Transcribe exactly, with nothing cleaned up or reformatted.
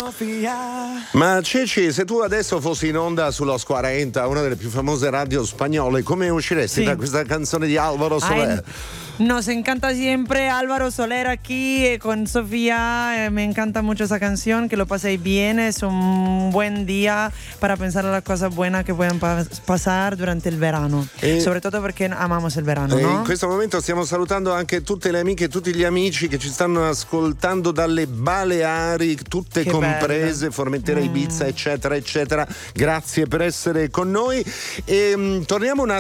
Ma Ceci, se tu adesso fossi in onda sullo quaranta, una delle più famose radio spagnole, come usciresti sì. da questa canzone di Álvaro Soler? Ay, nos encanta siempre Álvaro Soler aquí eh, con Sofía. Eh, me encanta mucho esa canción, que lo paséis bien. Es un buen día para pensar a las cosas buenas que pueden pa- pasar durante il verano. E, Soprattutto perché amamos il verano, no? In questo momento stiamo salutando anche tutte le amiche e tutti gli amici che ci stanno ascoltando dalle Baleari, tutte che comprese, bello. Formentera, mm. Ibiza, eccetera, eccetera. Grazie per essere con noi. E, mh, torniamo un